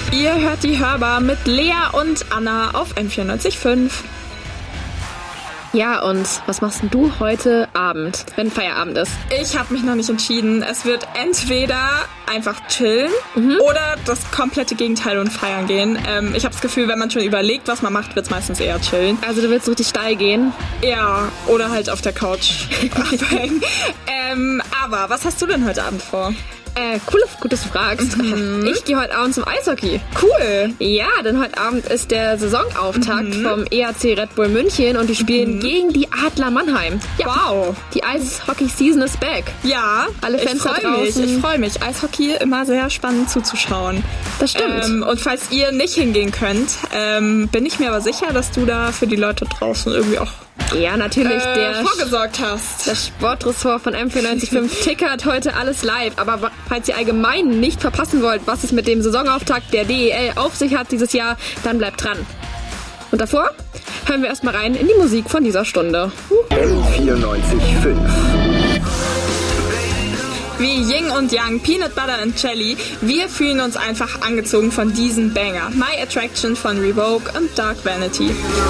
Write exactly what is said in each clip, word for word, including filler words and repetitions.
Ihr hört die Hörbar mit Lea und Anna auf M vierundneunzig Komma fünf. Ja, und was machst denn du heute Abend, wenn Feierabend ist? Ich habe mich noch nicht entschieden. Es wird entweder einfach chillen mhm. oder das komplette Gegenteil und feiern gehen. Ähm, ich habe das Gefühl, wenn man schon überlegt, was man macht, wird es meistens eher chillen. Also du willst richtig steil gehen? Ja, oder halt auf der Couch abhängen. ähm, aber was hast du denn heute Abend vor? Äh, cool, gut, dass du fragst. Mhm. Ich gehe heute Abend zum Eishockey. Cool. Ja, denn heute Abend ist der Saisonauftakt mhm. vom E A C Red Bull München und die spielen mhm. gegen die Adler Mannheim. Ja. Wow. Die Eishockey-Season ist back. Ja, alle Fans ich freue mich. Ich freue mich. Eishockey immer sehr spannend zuzuschauen. Das stimmt. Ähm, und falls ihr nicht hingehen könnt, ähm, bin ich mir aber sicher, dass du da für die Leute draußen irgendwie auch Ja, natürlich. Äh, der vorgesorgt hast. Das Sportressort von M vierundneunzig Komma fünf tickert heute alles live. Aber falls ihr allgemein nicht verpassen wollt, was es mit dem Saisonauftakt der D E L auf sich hat dieses Jahr, dann bleibt dran. Und davor hören wir erstmal rein in die Musik von dieser Stunde. M vierundneunzig Komma fünf. Wie Ying und Yang, Peanut Butter and Jelly, wir fühlen uns einfach angezogen von diesem Banger. My Attraction von Revoke und Dark Vanity.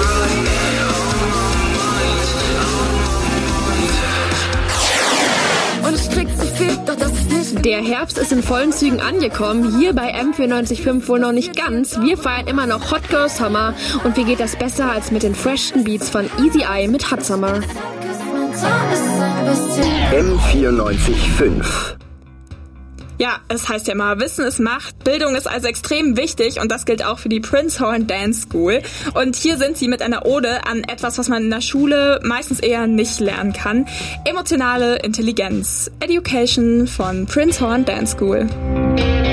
Und strickt sich fit, doch das ist nicht. Der Herbst ist in vollen Zügen angekommen. Hier bei M vierundneunzig Komma fünf wohl noch nicht ganz. Wir feiern immer noch Hot Girl Summer. Und wie geht das besser als mit den freshen Beats von Easy Eye mit Hot Summer? M vierundneunzig Komma fünf. Ja, es heißt ja immer, Wissen ist Macht. Bildung ist also extrem wichtig und das gilt auch für die Prinzhorn Dance School. Und hier sind sie mit einer Ode an etwas, was man in der Schule meistens eher nicht lernen kann. Emotionale Intelligenz. Education von Prinzhorn Dance School.